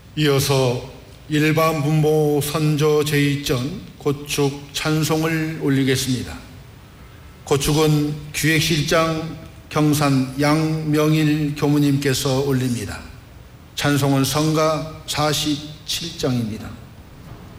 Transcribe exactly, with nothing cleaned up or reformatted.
이어서 일반 분모 선조 제의전 고축 찬송을 올리겠습니다. 고축은 기획실장 경산 양명일 교무님께서 올립니다. 찬송은 성가 사십칠 장입니다.